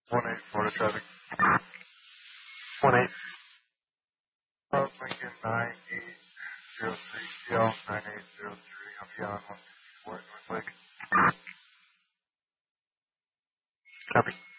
1-8 Florida traffic. 1-8. Lincoln 9803 CL 9803. I'll be on 164 North Lake. Copy.